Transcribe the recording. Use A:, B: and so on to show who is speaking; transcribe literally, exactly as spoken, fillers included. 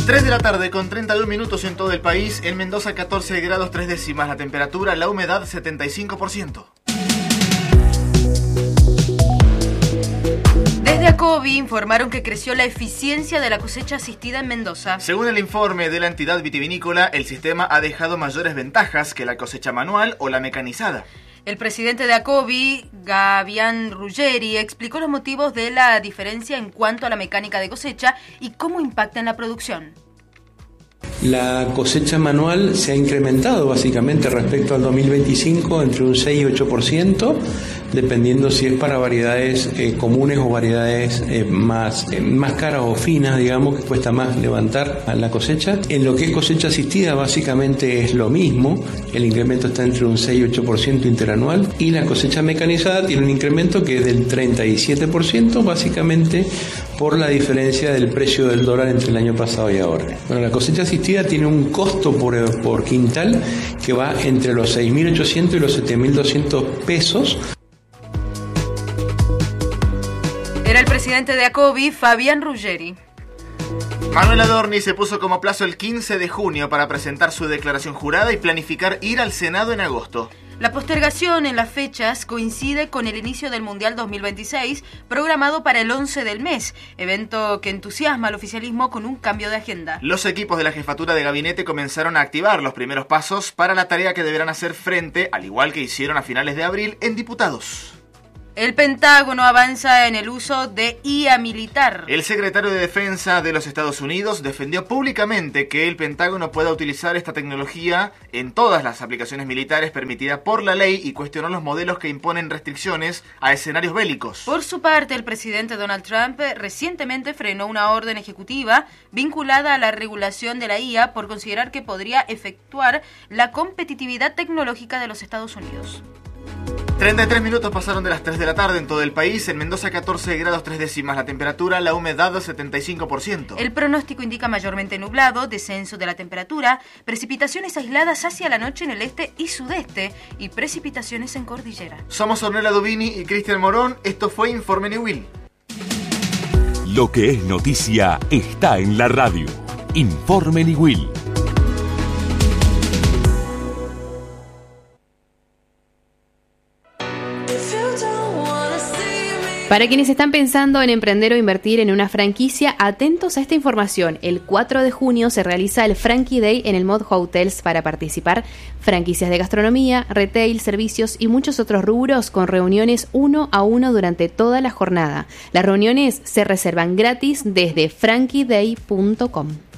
A: tres de la tarde con treinta y un minutos en todo el país. En Mendoza catorce grados tres décimas la temperatura, la humedad setenta y cinco por ciento.
B: Desde ACOVI informaron que creció la eficiencia de la cosecha asistida en Mendoza.
A: Según el informe de la entidad vitivinícola, el sistema ha dejado mayores ventajas que la cosecha manual o la mecanizada.
B: El presidente de ACOVI, Fabián Ruggeri, explicó los motivos de la diferencia en cuanto a la mecánica de cosecha y cómo impacta en la producción.
C: La cosecha manual se ha incrementado básicamente respecto al dos mil veinticinco entre un seis y ocho por ciento, dependiendo si es para variedades eh, comunes o variedades eh, más, eh, más caras o finas, digamos, que cuesta más levantar a la cosecha. En lo que es cosecha asistida básicamente es lo mismo, el incremento está entre un seis y ocho por ciento interanual, y la cosecha mecanizada tiene un incremento que es del treinta y siete por ciento, básicamente por la diferencia del precio del dólar entre el año pasado y ahora. Bueno, la cosecha asistida tiene un costo por, por quintal que va entre los seis mil ochocientos y los siete mil doscientos pesos.
B: Era el presidente de ACOVI, Fabián Ruggeri.
A: Manuel Adorni se puso como plazo el quince de junio para presentar su declaración jurada y planificar ir al Senado en agosto.
B: La postergación en las fechas coincide con el inicio del Mundial dos mil veintiséis, programado para el once del mes, evento que entusiasma al oficialismo con un cambio de agenda.
A: Los equipos de la jefatura de gabinete comenzaron a activar los primeros pasos para la tarea que deberán hacer frente, al igual que hicieron a finales de abril, en diputados.
B: El Pentágono avanza en el uso de I A militar.
A: El secretario de Defensa de los Estados Unidos defendió públicamente que el Pentágono pueda utilizar esta tecnología en todas las aplicaciones militares permitidas por la ley y cuestionó los modelos que imponen restricciones a escenarios bélicos.
B: Por su parte, el presidente Donald Trump recientemente frenó una orden ejecutiva vinculada a la regulación de la I A por considerar que podría efectuar la competitividad tecnológica de los Estados Unidos.
A: treinta y tres minutos pasaron de las tres de la tarde en todo el país. En Mendoza catorce grados tres décimas la temperatura, la humedad setenta y cinco por ciento.
B: El pronóstico indica mayormente nublado, descenso de la temperatura, precipitaciones aisladas hacia la noche en el este y sudeste y precipitaciones en cordillera.
A: Somos Ornella Dubini y Cristian Morón. Esto fue Informe Newell.
D: Lo que es noticia está en la radio. Informe Newell.
E: Para quienes están pensando en emprender o invertir en una franquicia, atentos a esta información. El cuatro de junio se realiza el Frankie Day en el Mod Hotels para participar franquicias de gastronomía, retail, servicios y muchos otros rubros con reuniones uno a uno durante toda la jornada. Las reuniones se reservan gratis desde frankie day punto com.